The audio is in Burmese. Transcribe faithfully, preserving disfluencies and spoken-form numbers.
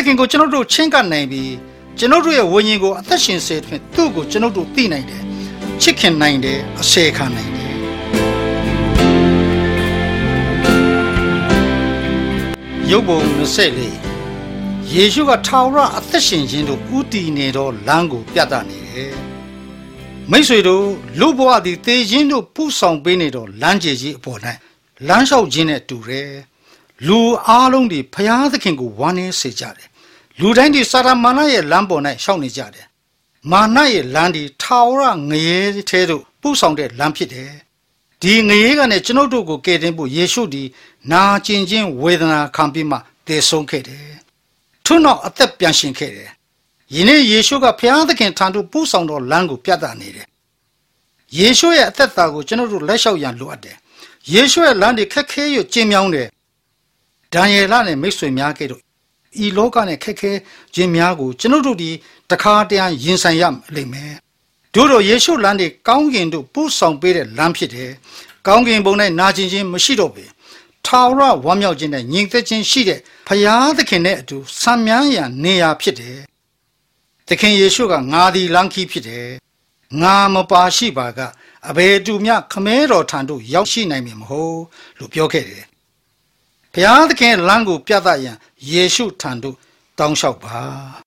ခင်ကိုကျွန်တော်တို့ချင်းကပ်နိုင်ပြီးကျွန်တော်တို့ရဲ့ဝိညာဉ်ကိုအသက်ရှင်စေတွင်သူ့ကိုကျွန်တော်တို့သိနိုင်တယ်ချစ်ခင်နိုင်တယ်အစေခံနိုင်တယ်ရုပ်ပုံနှစ်ဆယ်လေးယေရှုကထာဝရအသက်ရှင်ခြင်းတို့ဥတည်နေသောလမ်းကိုပြသနေတယ်မိတ်ဆွေတို့လူဘဝသည်သေခြင်းတို့ပူဆောင်ပေးနေသောလမ်းကြေကြီးအပေါ်၌လမ်းလျှောက်ခြင်းနဲ့တူတယ်လူအားလုံးဒီဖျားသခင်ကိုဝမ်းနည်းစေကြတယ်လူတိုင်းဒီစာရမာနရဲ့လမ်းပေါ်၌ရှောက်နေကြတယ်မာနရဲ့လမ်းဒီထာဝရငရဲထဲသို့ပူဆောင်တဲ့လမ်းဖြစ်တယ်ဒီငရဲကနေကျွန်ုပ်တို့ကိုကယ်တင်ဖို့ယေရှုဒီနာကျင်ခြင်းဝေဒနာခံပြီးမှတည်ဆုံးခဲ့တယ်ထို့နောက်အသက်ပြန်ရှင်ခဲ့တယ်ယနေ့ယေရှုကဖျားသခင်ထံသို့ပူဆောင်တော်လမ်းကိုပြသနေတယ်ယေရှုရဲ့အသက်တာကိုကျွန်တော်တို့လက်လျှောက်ရန်လိုအပ်တယ်ယေရှုရဲ့လမ်းတွေခက်ခဲရကျဉ်းမြောင်းတယ်ဒံယေလနဲ့မိတ်ဆွေများကဲ့သို့ဤလောကနဲ့ခက်ခဲခြင်းများကိုကျွန်တော်တို့ဒီတခါတည်းရင်ဆိုင်ရလိမ့်မယ်တို့တော့ယေရှုလမ်းတွေကောင်းကင်တို့ပူဆောင်ပေးတဲ့လမ်းဖြစ်တယ်ကောင်းကင်ဘုံ၌နာကျင်ခြင်းမရှိတော့ပေထာဝရဝမ်းမြောက်ခြင်းနဲ့ညီသက်ခြင်းရှိတဲ့ဖျားသခင်နဲ့အတူဆံမြန်းရန်နေရာဖြစ်တယ်သခင်ယေရှုကငါသည်လမ်းခီးဖြစ်တယ်ငါမပါရှိပါကအဘယ်သူမျှခမဲတော်ထံသို့ရောက်ရှိနိုင်မည်မဟုတ်လို့ပြောခဲ့တယ်ဘုရားသခင်လမ်းကိုပြသရန်ယေရှုထံသို့တောင်းလျှောက်ပါ